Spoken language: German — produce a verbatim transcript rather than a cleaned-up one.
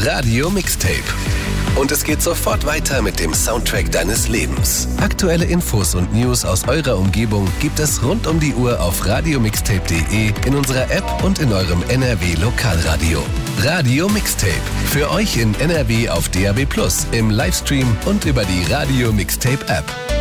Radio Mixtape. Und es geht sofort weiter mit dem Soundtrack deines Lebens. Aktuelle Infos und News aus eurer Umgebung gibt es rund um die Uhr auf radiomixtape punkt de, in unserer App und in eurem N R W Lokalradio. Radio Mixtape. Für euch in N R W auf D A B plus, im Livestream und über die Radio Mixtape App.